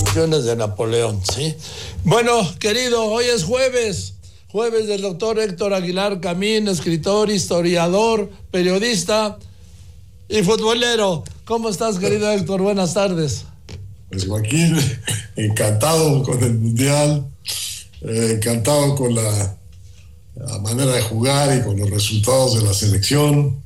Funciones de Napoleón, ¿sí? Bueno, querido, hoy es jueves del doctor Héctor Aguilar Camín, escritor, historiador, periodista y futbolero. ¿Cómo estás, querido Héctor? Buenas tardes. Pues Joaquín, encantado con el Mundial, encantado con la manera de jugar y con los resultados de la selección.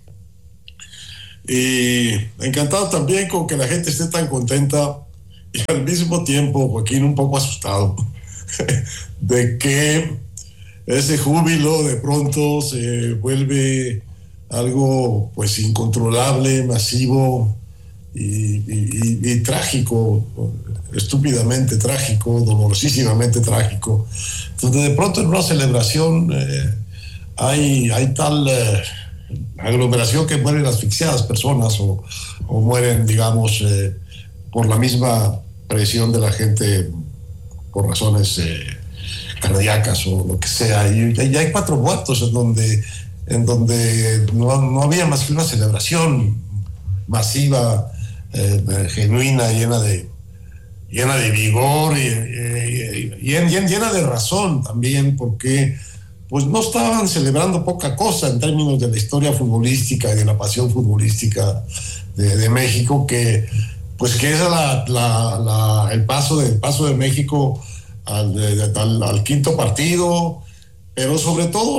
Y encantado también con que la gente esté tan contenta y al mismo tiempo, Joaquín, un poco asustado de que ese júbilo de pronto se vuelve algo pues incontrolable, masivo y trágico, estúpidamente trágico, dolorosísimamente trágico. Entonces de pronto en una celebración hay tal aglomeración que mueren asfixiadas personas o mueren, digamos, por la misma presión de la gente por razones cardíacas o lo que sea. Y hay 4 muertos en donde no había más que una celebración masiva, genuina, llena de vigor y llena de razón también, porque pues no estaban celebrando poca cosa en términos de la historia futbolística y de la pasión futbolística de México, que es el paso de México al quinto partido, pero sobre todo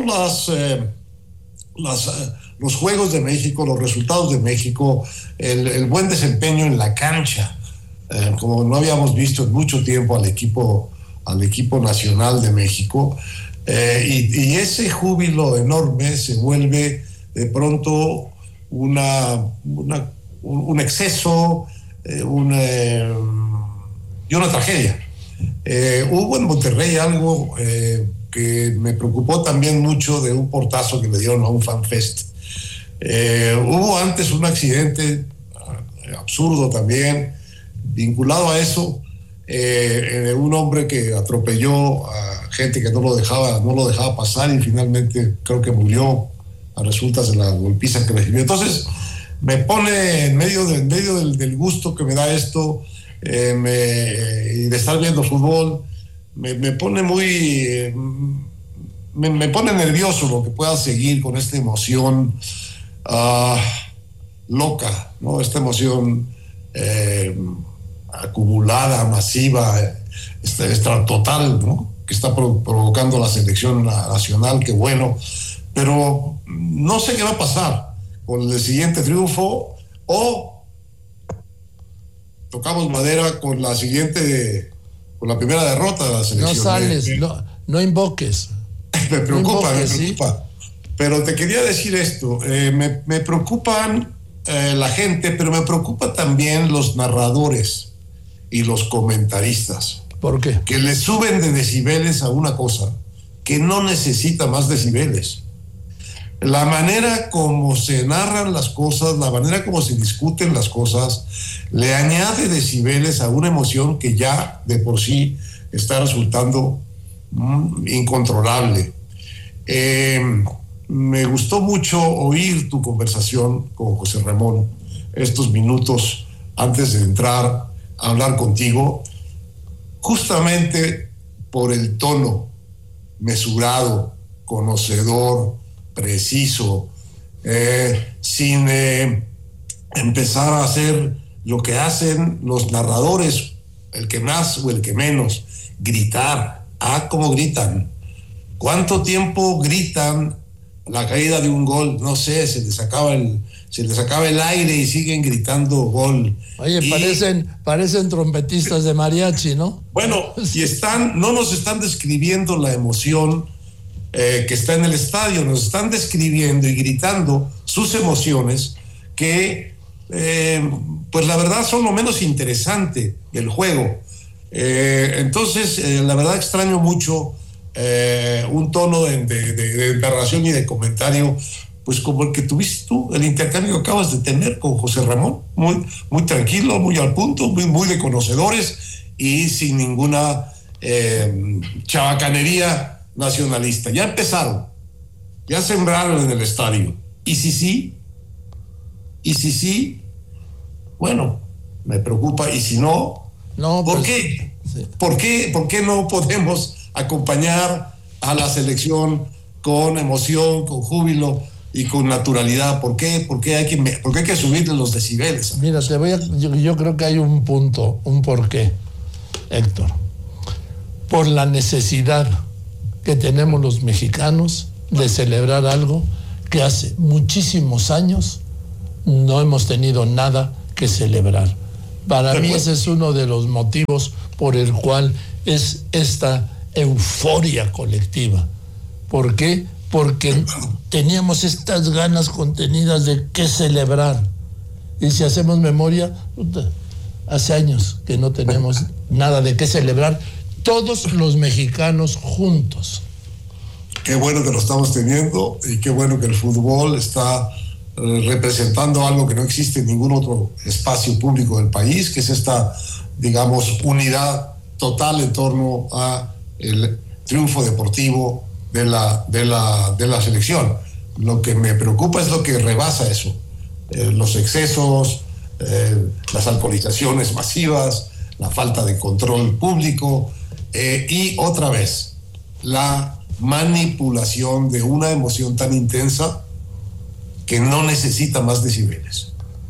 los juegos de México, los resultados de México, el buen desempeño en la cancha, como no habíamos visto en mucho tiempo al equipo nacional de México, y ese júbilo enorme se vuelve de pronto un exceso y una tragedia. Hubo en Monterrey algo que me preocupó también mucho, de un portazo que le dieron a un FanFest. Hubo antes un accidente absurdo también vinculado a eso, un hombre que atropelló a gente que no lo dejaba pasar y finalmente creo que murió a resultas de la golpiza que recibió. Entonces me pone en medio del gusto que me da esto y de estar viendo fútbol, me pone me pone nervioso lo que pueda seguir con esta emoción loca, ¿no? Esta emoción acumulada, masiva, total, ¿no? Que está provocando la selección nacional, que bueno, pero no sé qué va a pasar con el siguiente triunfo, o tocamos madera con la primera derrota de la selección. No sales, no invoques. Me preocupa, ¿sí? Pero te quería decir esto, me preocupan la gente, pero me preocupa también los narradores y los comentaristas. ¿Por qué? Que le suben de decibeles a una cosa que no necesita más decibeles. La manera como se narran las cosas, la manera como se discuten las cosas, le añade decibeles a una emoción que ya de por sí está resultando incontrolable. Me gustó mucho oír tu conversación con José Ramón estos minutos antes de entrar a hablar contigo, justamente por el tono mesurado, conocedor, preciso, sin empezar a hacer lo que hacen los narradores, el que más o el que menos, gritar. ¿Cómo gritan? ¿Cuánto tiempo gritan la caída de un gol? No sé, se les acaba el aire y siguen gritando gol. Oye, parecen trompetistas de mariachi, ¿no? Bueno, y no nos están describiendo la emoción que está en el estadio, nos están describiendo y gritando sus emociones, que pues la verdad son lo menos interesante del juego. Entonces, la verdad extraño mucho un tono de narración y de comentario, pues como el que tuviste tú, el intercambio que acabas de tener con José Ramón, muy tranquilo, muy al punto, muy de conocedores y sin ninguna chabacanería nacionalista. Ya empezaron, ya sembraron en el estadio. Y si sí, bueno, me preocupa. Y si no, No, ¿Por pues, qué? sí. ¿Por qué no podemos acompañar a la selección con emoción, con júbilo y con naturalidad? ¿Por qué hay que subirle los decibeles? Mira, yo creo que hay un punto, un porqué, Héctor. Por la necesidad que tenemos los mexicanos de celebrar algo que hace muchísimos años no hemos tenido nada que celebrar. Para mí ese es uno de los motivos por el cual es esta euforia colectiva. ¿Por qué? Porque teníamos estas ganas contenidas de qué celebrar. Y si hacemos memoria, hace años que no tenemos nada de qué celebrar, todos los mexicanos juntos. Qué bueno que lo estamos teniendo y qué bueno que el fútbol está representando algo que no existe en ningún otro espacio público del país, que es esta, digamos, unidad total en torno a el triunfo deportivo de la selección. Lo que me preocupa es lo que rebasa eso, los excesos, las alcoholizaciones masivas, la falta de control público y otra vez la manipulación de una emoción tan intensa que no necesita más decibeles.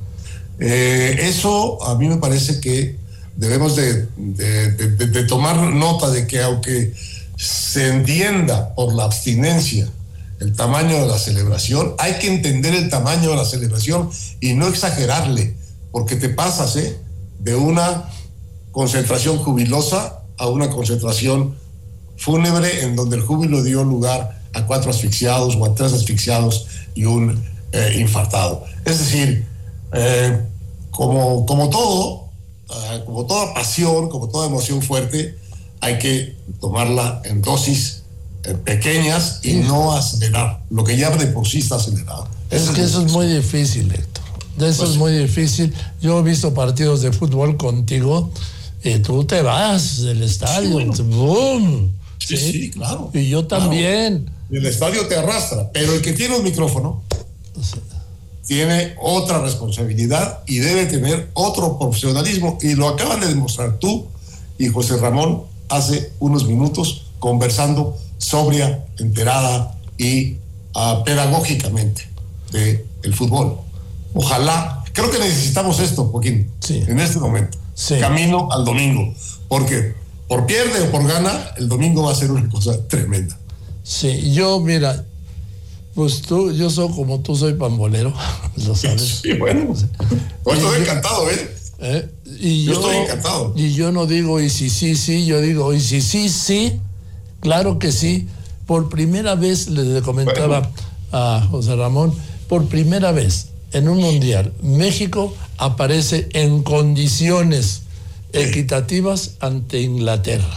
Eso a mí me parece que debemos de tomar nota de que, aunque se entienda por la abstinencia el tamaño de la celebración, hay que entender el tamaño de la celebración y no exagerarle, porque te pasas de una concentración jubilosa a una concentración fúnebre, en donde el júbilo dio lugar a 4 asfixiados o a 3 asfixiados y un infartado. Es decir, como toda pasión, como toda emoción fuerte, hay que tomarla en dosis pequeñas y no acelerar lo que ya de por sí está acelerado. Es que eso es muy difícil, Héctor. Eso es muy difícil. Yo he visto partidos de fútbol contigo y tú te vas del estadio. Sí, bueno. ¡Bum! Sí, claro. Y yo también. Claro. El estadio te arrastra, pero el que tiene un micrófono tiene otra responsabilidad y debe tener otro profesionalismo, y lo acaban de demostrar tú y José Ramón hace unos minutos, conversando sobria, enterada y pedagógicamente del fútbol. Ojalá, creo que necesitamos esto, Joaquín, en este momento, camino al domingo, porque por pierde o por gana, el domingo va a ser una cosa tremenda. Sí, yo, mira, pues yo soy como tú, soy pambolero, lo sabes. Sí, bueno, pues estoy encantado, yo estoy encantado. Y yo no digo y si sí, yo digo y si sí, claro que sí. Por primera vez, les comentaba a José Ramón, por primera vez en un mundial, México aparece en condiciones equitativas ante Inglaterra.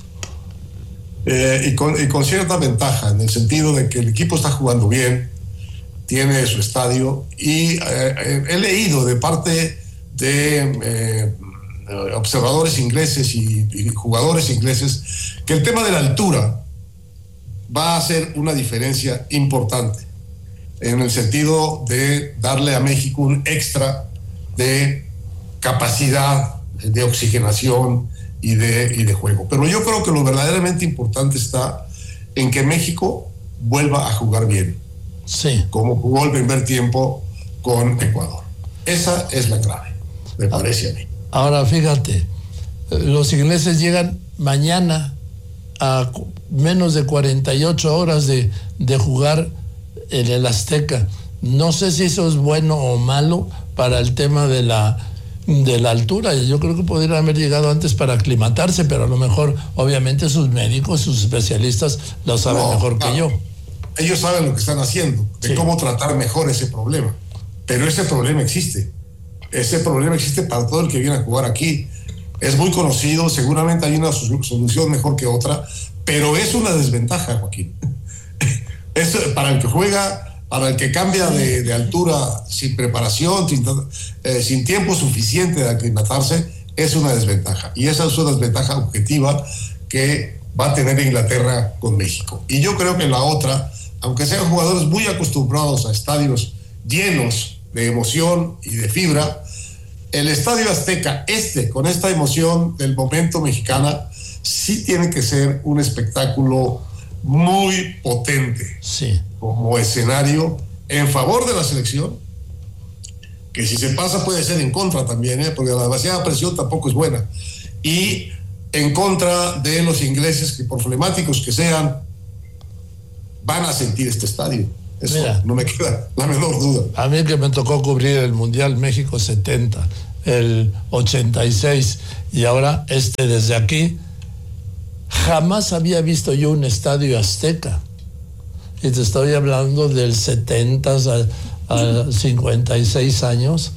Y con cierta ventaja, en el sentido de que el equipo está jugando bien, tiene su estadio, y he leído de parte de observadores ingleses y jugadores ingleses que el tema de la altura va a hacer una diferencia importante, en el sentido de darle a México un extra de capacidad de oxigenación y de juego. Pero yo creo que lo verdaderamente importante está en que México vuelva a jugar bien, como jugó el primer tiempo con Ecuador. Esa es la clave, me parece a mí. Ahora fíjate, los ingleses llegan mañana a menos de 48 horas de jugar en el Azteca. No sé si eso es bueno o malo para el tema de la altura. Yo creo que podrían haber llegado antes para aclimatarse, pero a lo mejor, obviamente, sus médicos, sus especialistas lo saben mejor que yo. Ellos saben lo que están haciendo, de cómo tratar mejor ese problema. Pero ese problema existe. Ese problema existe para todo el que viene a jugar aquí. Es muy conocido, seguramente hay una solución mejor que otra, pero es una desventaja, Joaquín. Es para el que juega, para el que cambia de altura sin preparación, sin tiempo suficiente de aclimatarse, es una desventaja. Y esa es una desventaja objetiva que va a tener Inglaterra con México. Y yo creo que la otra, aunque sean jugadores muy acostumbrados a estadios llenos de emoción y de fibra, el Estadio Azteca, con esta emoción del momento mexicana, sí tiene que ser un espectáculo muy potente, sí, como escenario en favor de la selección, que si se pasa puede ser en contra también, porque la demasiada presión tampoco es buena, y en contra de los ingleses que, por flemáticos que sean, van a sentir este estadio. Eso Mira, no me queda la menor duda. A mí que me tocó cubrir el Mundial México 70, el 86 y ahora desde aquí, jamás había visto yo un estadio azteca. Y te estoy hablando del 70 a 56 años.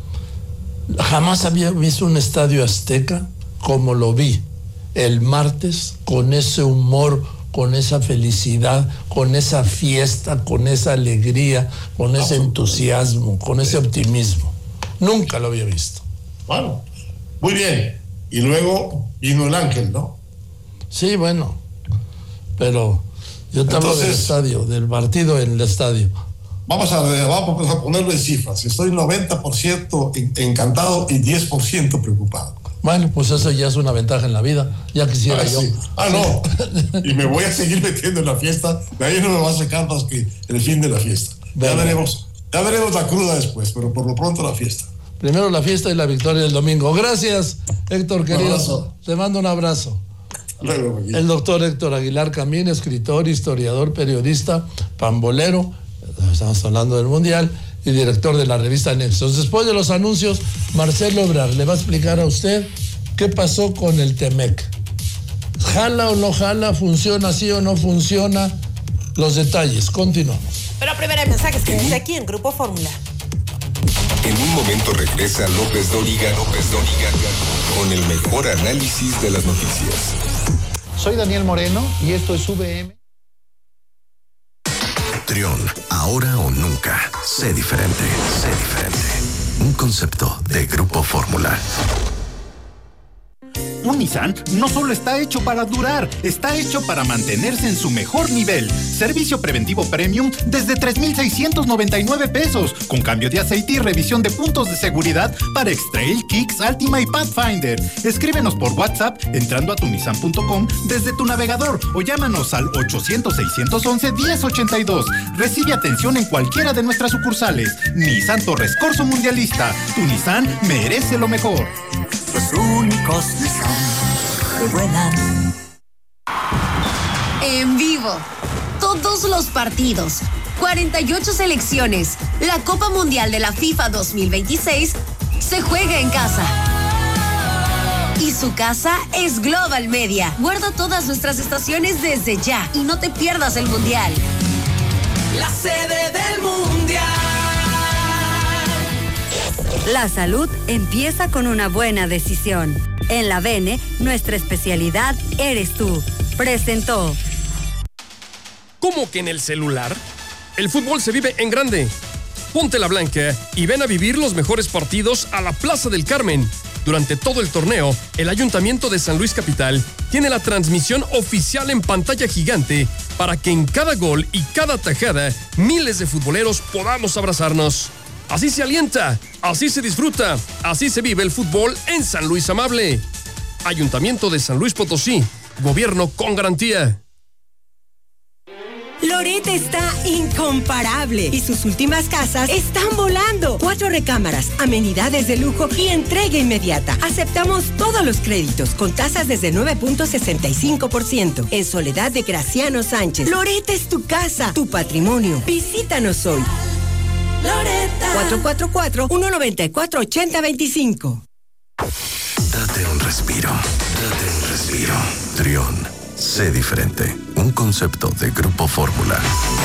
Jamás había visto un estadio azteca como lo vi el martes, con ese humor, con esa felicidad, con esa fiesta, con esa alegría, con ese entusiasmo, con ese optimismo. Nunca lo había visto. Bueno, muy bien. Y luego vino el Ángel, ¿no? Sí, bueno. Pero yo te hablo del estadio, del partido en el estadio. Vamos a ponerlo en cifras. Estoy 90% encantado y 10% preocupado. Bueno, pues eso ya es una ventaja en la vida. Ya quisiera yo. Sí. No. Y me voy a seguir metiendo en la fiesta. De ahí no me va a sacar más que el fin de la fiesta. Ya veremos la cruda después, pero por lo pronto la fiesta. Primero la fiesta y la victoria del domingo. Gracias, Héctor, querido. Te mando un abrazo. Luego, el doctor Héctor Aguilar Camín, escritor, historiador, periodista, pambolero, estamos hablando del Mundial, y director de la revista Nexos. Después de los anuncios, Marcelo Ebrard le va a explicar a usted qué pasó con el Temec. ¿Jala o no jala? ¿Funciona sí o no funciona? Los detalles. Continuamos. Pero primero hay mensajes que dice aquí en Grupo Fórmula. En un momento regresa López Dóriga con el mejor análisis de las noticias. Soy Daniel Moreno y esto es VM. Trión, ahora o nunca. Sé diferente. Un concepto de Grupo Fórmula. Un Nissan no solo está hecho para durar, está hecho para mantenerse en su mejor nivel. Servicio preventivo premium desde 3,699 pesos, con cambio de aceite y revisión de puntos de seguridad para X-Trail, Kicks, Altima y Pathfinder. Escríbenos por WhatsApp entrando a tunissan.com desde tu navegador o llámanos al 800-611-1082. Recibe atención en cualquiera de nuestras sucursales. Nissan Torres Corso Mundialista. Tu Nissan merece lo mejor. Los únicos Nissan que vuelan. En vivo, todos los partidos, 48 selecciones, la Copa Mundial de la FIFA 2026 se juega en casa. Y su casa es Global Media. Guarda todas nuestras estaciones desde ya y no te pierdas el Mundial. La sede del Mundial. La salud empieza con una buena decisión. En la Bene, nuestra especialidad eres tú. Presentó. ¿Cómo que en el celular? El fútbol se vive en grande. Ponte la blanca y ven a vivir los mejores partidos a la Plaza del Carmen. Durante todo el torneo, el Ayuntamiento de San Luis Capital tiene la transmisión oficial en pantalla gigante para que en cada gol y cada tajada, miles de futboleros podamos abrazarnos. Así se alienta, así se disfruta, así se vive el fútbol en San Luis Amable. Ayuntamiento de San Luis Potosí, gobierno con garantía. Loret está incomparable y sus últimas casas están volando. 4 recámaras, amenidades de lujo y entrega inmediata. Aceptamos todos los créditos con tasas desde 9.65%. En Soledad de Graciano Sánchez. Loret es tu casa, tu patrimonio. Visítanos hoy. Loretta. 444-194-8025. Date un respiro. Trión. Sé diferente. Un concepto de Grupo Fórmula.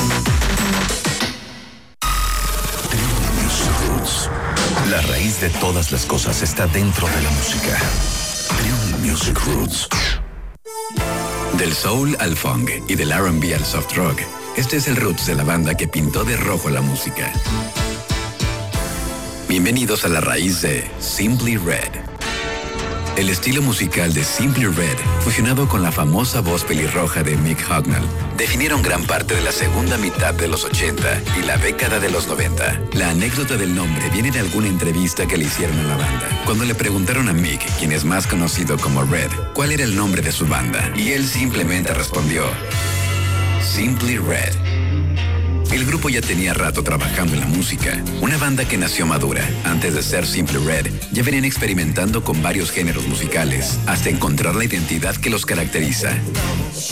Trión Music Roots. La raíz de todas las cosas está dentro de la música. Trión Music Roots. Del soul al funk y del R&B al soft rock. Este es el roots de la banda que pintó de rojo la música. Bienvenidos a la raíz de Simply Red. El estilo musical de Simply Red, fusionado con la famosa voz pelirroja de Mick Hucknall, definieron gran parte de la segunda mitad de los 80 y la década de los 90. La anécdota del nombre viene de alguna entrevista que le hicieron a la banda, cuando le preguntaron a Mick, quien es más conocido como Red, cuál era el nombre de su banda, y él simplemente respondió: Simply Red. El grupo ya tenía rato trabajando en la música, una banda que nació madura. Antes de ser Simply Red, ya venían experimentando con varios géneros musicales, hasta encontrar la identidad que los caracteriza.